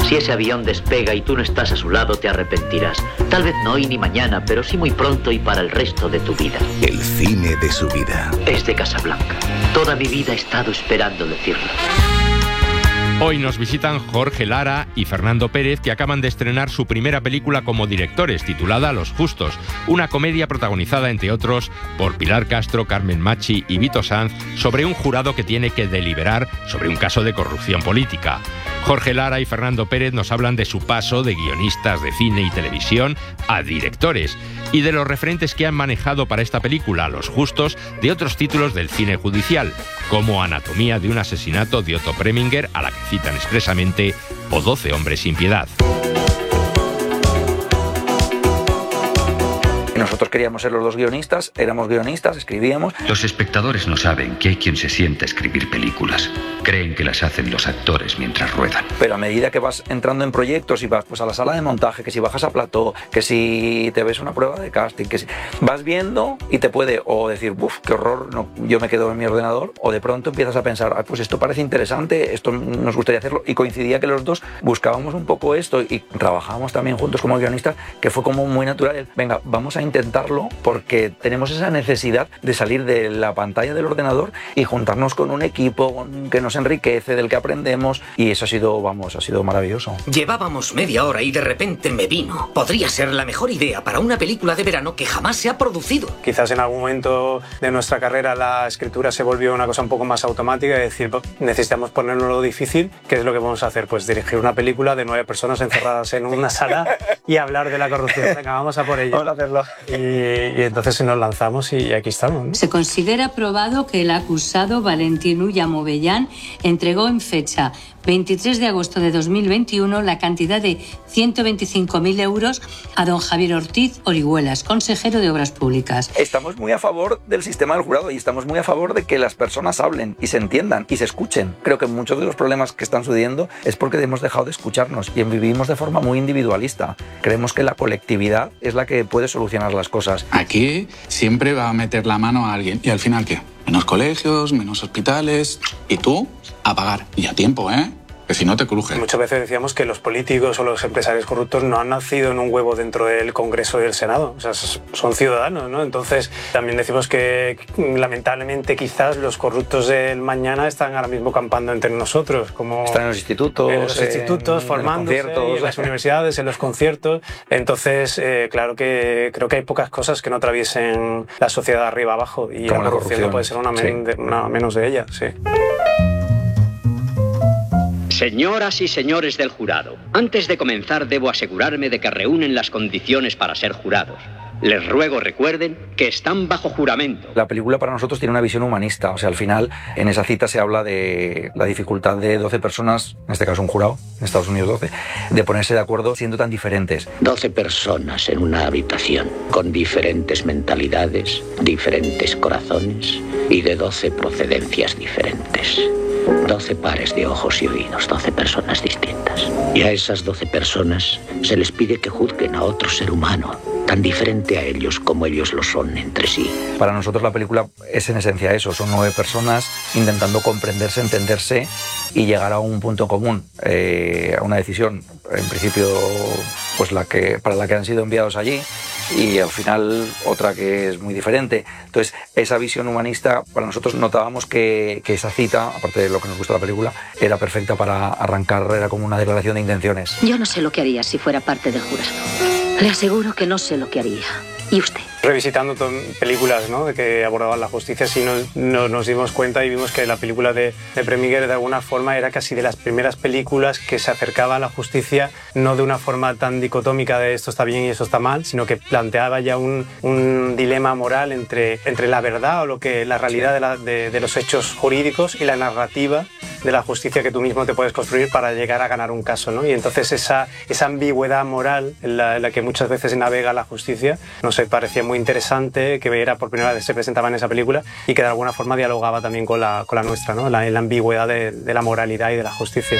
Si ese avión despega y tú no estás a su lado, te arrepentirás. Tal vez no hoy ni mañana, pero sí muy pronto y para el resto de tu vida. El cine de su vida. Es de Casablanca. Toda mi vida he estado esperando decirlo. Hoy nos visitan Jorge Lara y Fernando Pérez, que acaban de estrenar su primera película como directores, titulada Los Justos, una comedia protagonizada, entre otros, por Pilar Castro, Carmen Machi y Vito Sanz, sobre un jurado que tiene que deliberar sobre un caso de corrupción política. Jorge Lara y Fernando Pérez nos hablan de su paso de guionistas de cine y televisión a directores y de los referentes que han manejado para esta película, Los Justos, de otros títulos del cine judicial, como Anatomía de un asesinato de Otto Preminger, a la que citan expresamente, o 12 hombres sin piedad. Nosotros queríamos ser los dos guionistas, éramos guionistas, escribíamos. Los espectadores no saben que hay quien se sienta a escribir películas. Creen que las hacen los actores mientras ruedan. Pero a medida que vas entrando en proyectos y vas pues a la sala de montaje, que si bajas a plató, que si te ves una prueba de casting, que si vas viendo y te puede o decir, uff, qué horror, no, yo me quedo en mi ordenador, o de pronto empiezas a pensar, pues esto parece interesante, esto nos gustaría hacerlo, y coincidía que los dos buscábamos un poco esto y trabajábamos también juntos como guionistas, que fue como muy natural. Venga, vamos a intentarlo porque tenemos esa necesidad de salir de la pantalla del ordenador y juntarnos con un equipo que nos enriquece, del que aprendemos, y eso ha sido maravilloso. Llevábamos media hora y de repente me vino. Podría ser la mejor idea para una película de verano que jamás se ha producido. Quizás en algún momento de nuestra carrera la escritura se volvió una cosa un poco más automática, es decir, necesitamos ponernos lo difícil. ¿Qué es lo que vamos a hacer? Pues dirigir una película de 9 personas encerradas en una sala y hablar de la corrupción. Venga, vamos a por ello. Vamos a hacerlo. Y entonces nos lanzamos y aquí estamos, ¿no? Se considera probado que el acusado Valentín Ulla Movellán entregó en fecha 23 de agosto de 2021 la cantidad de 125.000 euros a don Javier Ortiz Orihuelas, consejero de Obras Públicas. Estamos muy a favor del sistema del jurado y estamos muy a favor de que las personas hablen y se entiendan y se escuchen. Creo que muchos de los problemas que están sucediendo es porque hemos dejado de escucharnos y vivimos de forma muy individualista. Creemos que la colectividad es la que puede solucionar las cosas. Aquí siempre va a meter la mano a alguien. ¿Y al final qué? Menos colegios, menos hospitales. ¿Y tú? A pagar. Y a tiempo, ¿eh? Que si no te crujen. Muchas veces decíamos que los políticos o los empresarios corruptos no han nacido en un huevo dentro del Congreso y del Senado. O sea, son ciudadanos, ¿no? Entonces, también decimos que lamentablemente quizás los corruptos del mañana están ahora mismo campando entre nosotros. Como están en los institutos, formándose, en las universidadades, en los conciertos. Entonces, claro que creo que hay pocas cosas que no atraviesen la sociedad arriba abajo y la corrupción no puede ser una menos de ellas, sí. Señoras y señores del jurado, antes de comenzar debo asegurarme de que reúnen las condiciones para ser jurados. Les ruego recuerden que están bajo juramento. La película para nosotros tiene una visión humanista. O sea, al final, en esa cita se habla de la dificultad de 12 personas, en este caso un jurado, en Estados Unidos 12, de ponerse de acuerdo siendo tan diferentes. 12 personas en una habitación, con diferentes mentalidades, diferentes corazones y de 12 procedencias diferentes. 12 pares de ojos y oídos, 12 personas distintas. Y a esas 12 personas se les pide que juzguen a otro ser humano, tan diferente a ellos como ellos lo son entre sí. Para nosotros la película es en esencia eso, son 9 personas intentando comprenderse, entenderse y llegar a un punto común, a una decisión, en principio pues para la que han sido enviados allí, y al final otra que es muy diferente. Entonces esa visión humanista, para nosotros notábamos que esa cita, aparte de lo que nos gusta la película, era perfecta para arrancar, era como una declaración de intenciones. Yo no sé lo que haría si fuera parte del jurado. Le aseguro que no sé lo que haría. ¿Y usted? Revisitando películas, ¿no?, de que abordaban la justicia, sí nos dimos cuenta y vimos que la película de Preminger de alguna forma era casi de las primeras películas que se acercaba a la justicia, no de una forma tan dicotómica de esto está bien y esto está mal, sino que planteaba ya un dilema moral entre la verdad o la realidad de los hechos jurídicos y la narrativa de la justicia que tú mismo te puedes construir para llegar a ganar un caso, ¿no? Y entonces esa ambigüedad moral en la que muchas veces navega la justicia, no sé, parecía muy interesante, que era por primera vez se presentaba en esa película y que de alguna forma dialogaba también con la nuestra, ¿no? La ambigüedad de la moralidad y de la justicia.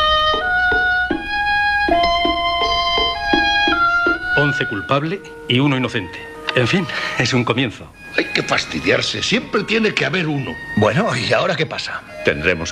11 culpable y 1 inocente. En fin, es un comienzo. Hay que fastidiarse, siempre tiene que haber uno. Bueno, ¿y ahora qué pasa? Tendremos